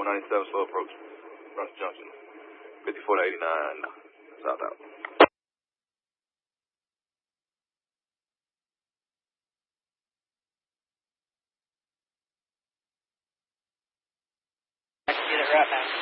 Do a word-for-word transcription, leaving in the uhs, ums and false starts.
ninety-seven, slow approach. Rush Junction. fifty-four to eighty-nine, south out. Unit right now.